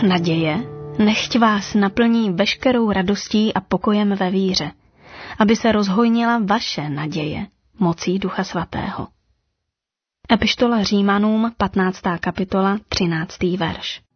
Duch naděje nechť vás naplní veškerou radostí a pokojem ve víře, aby se rozhojnila vaše naděje mocí Ducha Svatého. Epištola Římanům, 15. kapitola, 13. verš.